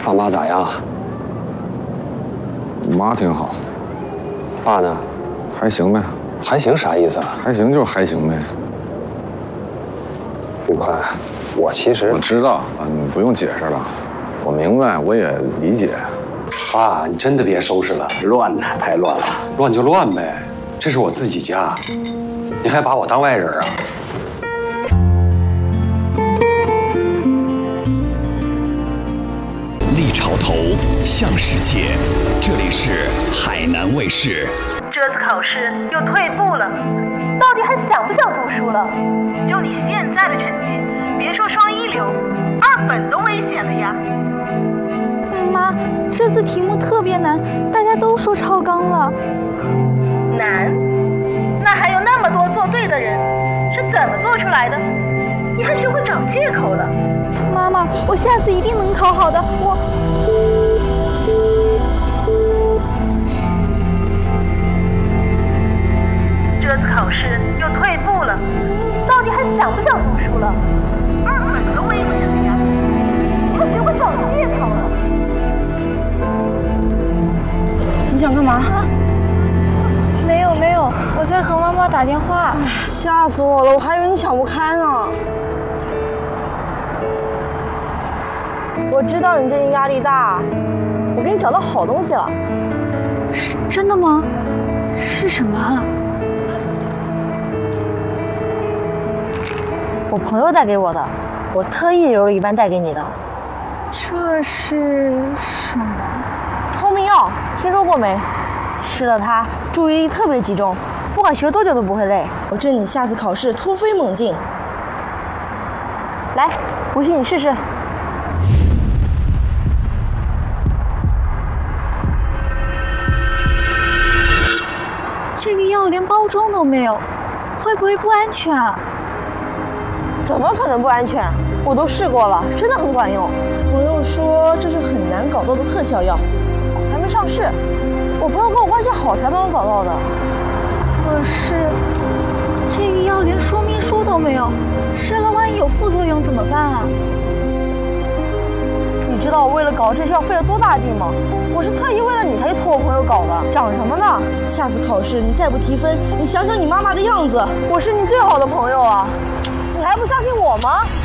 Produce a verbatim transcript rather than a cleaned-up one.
爸妈咋样？ 我妈挺好， 爸呢？ 还行呗。 还行啥意思啊？ 还行就是还行呗。 宇宽，我其实我知道啊，你不用解释了，我明白，我也理解。 爸，你真的别收拾了， 乱呐，太乱了。 乱就乱呗，这是我自己家，你还把我当外人啊？ 立潮头向世界，这里是海南卫视。 这次考试又退步了，到底还想不想读书了？就你现在的成绩，别说双一流，二本都危险了呀！ 妈，这次题目特别难，大家都说超纲了。 难？那还有那么多做对的人，是怎么做出来的？你还学会找借口了？ 妈妈，我下次一定能考好的。我。 这次考试又退步了，到底还想不想读书了？二本都危险了呀！你还学会找借口了？ 你想干嘛？ 啊、没有没有，我在和妈妈打电话。 吓死我了，我还以为你想不开呢。我知道你最近压力大，我给你找到好东西了。 是真的吗？是什么啊？ 我朋友带给我的，我特意留了一半带给你的。 这是什么？ 聪明药，听说过没？吃了它，注意力特别集中，不管学多久都不会累，保证你下次考试突飞猛进。来，不信你试试。 这个药连包装都没有，会不会不安全啊？ 怎么可能不安全？我都试过了，真的很管用。朋友说这是很难搞到的特效药，还没上市。我朋友跟我关系好才帮我搞到的。 可是这个药连说明书都没有，吃了万一有副作用怎么办啊？ 你知道我为了搞这些药费了多大劲吗？我是特意为了你才去托我朋友搞的。讲什么呢？下次考试你再不提分，你想想你妈妈的样子。我是你最好的朋友啊，你还不相信我吗？